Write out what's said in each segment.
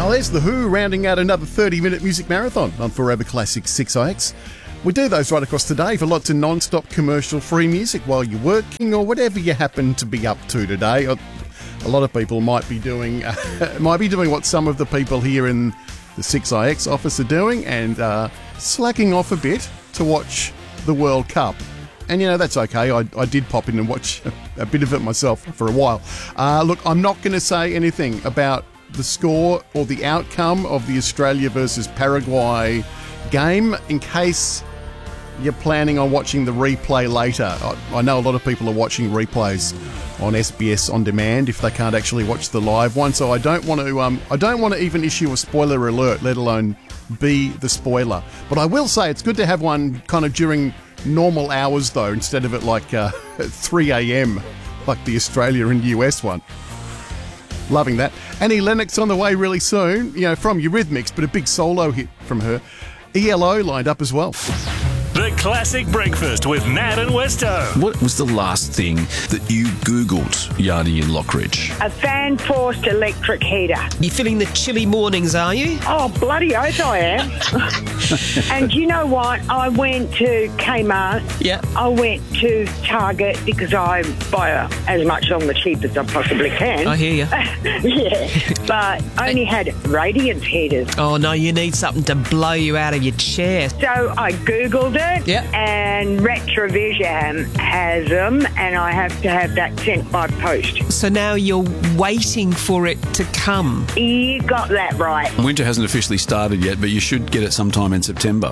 Well, there's The Who rounding out another 30-minute music marathon on Forever Classic 6IX. We do those right across the day for lots of non-stop commercial-free music while you're working or whatever you happen to be up to today. A lot of people might be doing what some of the people here in the 6IX office are doing and slacking off a bit to watch the World Cup. And, that's okay. I did pop in and watch a bit of it myself for a while. Look, I'm not going to say anything about the score or the outcome of the Australia versus Paraguay game in case you're planning on watching the replay later. I know a lot of people are watching replays on SBS On Demand if they can't actually watch the live one, so I don't want to even issue a spoiler alert, let alone be the spoiler. But I will say it's good to have one kind of during normal hours though, instead of at like 3 a.m. like the Australia and US one. Loving that. Annie Lennox on the way really soon, from Eurythmics, but a big solo hit from her. ELO lined up as well. The Classic Breakfast with Nat and Westo. What was the last thing that you Googled, Yardi in Lockridge? A fan-forced electric heater. You're feeling the chilly mornings, are you? Oh, bloody oath I am. And you know what? I went to Kmart. Yeah. I went to Target because I buy as much on the cheap as I possibly can. I hear you. Yeah. But I only had radiance heaters. Oh, no, you need something to blow you out of your chair. So I Googled it. Yeah. And Retrovision has them, and I have to have that sent by post. So now you're waiting for it to come. You got that right. Winter hasn't officially started yet, but you should get it sometime in September.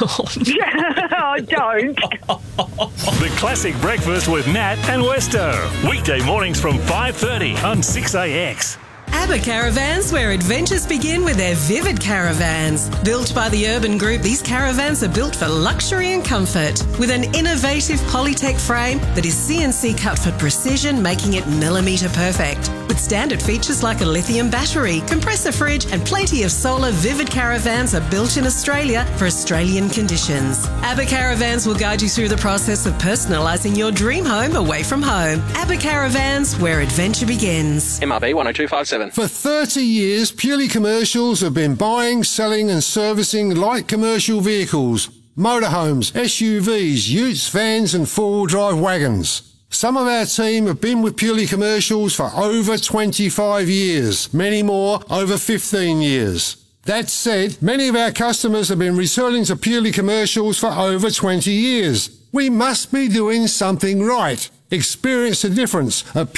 I don't. The Classic Breakfast with Nat and Westo. Weekday mornings from 5:30 on 6AX. ABBA Caravans, where adventures begin with their Vivid Caravans. Built by the Urban Group, these caravans are built for luxury and comfort. With an innovative Polytech frame that is CNC cut for precision, making it millimetre perfect. With standard features like a lithium battery, compressor fridge and plenty of solar, Vivid Caravans are built in Australia for Australian conditions. ABBA Caravans will guide you through the process of personalising your dream home away from home. ABBA Caravans, where adventure begins. MRB 10257. For 30 years, Purely Commercials have been buying, selling and servicing light commercial vehicles, motorhomes, SUVs, utes, vans and four-wheel drive wagons. Some of our team have been with Purely Commercials for over 25 years, many more over 15 years. That said, many of our customers have been returning to Purely Commercials for over 20 years. We must be doing something right. Experience the difference at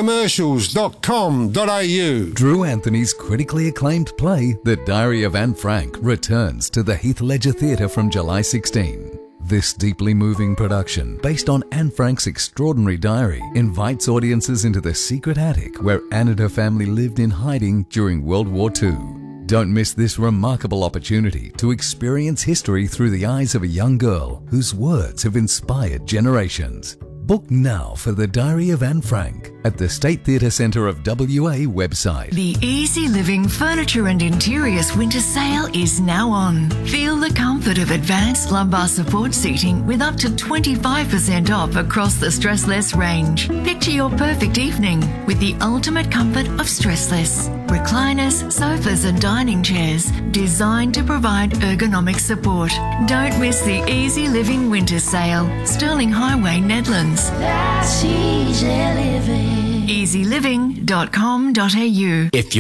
purelycommercials.com.au. Drew Anthony's critically acclaimed play, The Diary of Anne Frank, returns to the Heath Ledger Theatre from July 16. This deeply moving production, based on Anne Frank's extraordinary diary, invites audiences into the secret attic where Anne and her family lived in hiding during World War II. Don't miss this remarkable opportunity to experience history through the eyes of a young girl whose words have inspired generations. Book now for The Diary of Anne Frank at the State Theatre Centre of WA website. The Easy Living Furniture and Interiors winter sale is now on. Feel the comfort of advanced lumbar support seating with up to 25% off across the Stressless range. Picture your perfect evening with the ultimate comfort of Stressless. Recliners, sofas and dining chairs designed to provide ergonomic support. Don't miss the Easy Living winter sale. Stirling Highway, Nedlands. That's easy living. EasyLiving.com.au. If you